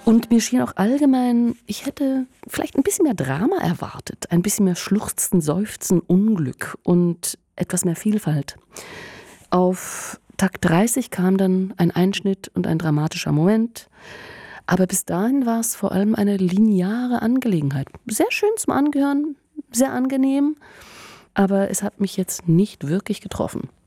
Und mir schien auch allgemein, ich hätte vielleicht ein bisschen mehr Drama erwartet, ein bisschen mehr Schluchzen, Seufzen, Unglück und etwas mehr Vielfalt. Auf Takt 30 kam dann ein Einschnitt und ein dramatischer Moment. Aber bis dahin war es vor allem eine lineare Angelegenheit. Sehr schön zum Angehören, sehr angenehm, aber es hat mich jetzt nicht wirklich getroffen.